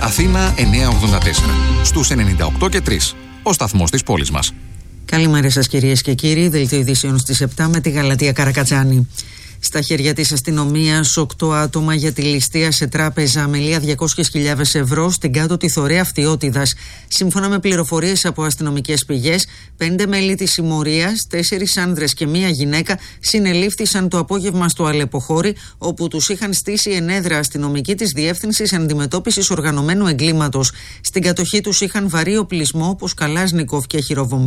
Αθήνα 984. Στους 98 και 3. Ο σταθμός της πόλης μας. Καλημέρα σας κυρίες και κύριοι. Δελτίο ειδήσεων στις 7 με τη Γαλατεία Καρακατσάνη. Στα χέρια της αστυνομίας 8 άτομα για τη ληστεία σε τράπεζα αμελία 200.000 ευρώ στην κάτω τη Θωρέα Φτιώτιδας. Σύμφωνα με πληροφορίες από αστυνομικές πηγές, 5 μέλη της συμμορίας, 4 άνδρες και 1 γυναίκα συνελήφθησαν το απόγευμα στο Αλεποχώρι, όπου τους είχαν στήσει ενέδρα αστυνομική της Διεύθυνσης Αντιμετώπισης Οργανωμένου Εγκλήματος. Στην κατοχή τους είχαν βαρύ οπλισμό όπως καλάζνικοφ και χειροβομβίδες.